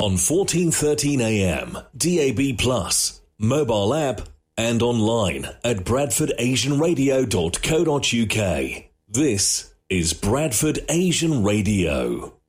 on 1413 AM, DAB+, mobile app, and online at bradfordasianradio.co.uk. This is Bradford Asian Radio.